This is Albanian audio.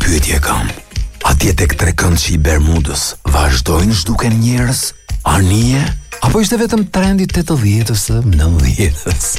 pyetje kam. Atje tek trekëndshi i Bermudës, vazhdojnë zhduken njerëz? Anije? Apo ishte vetëm trendi 80-s, 90-s?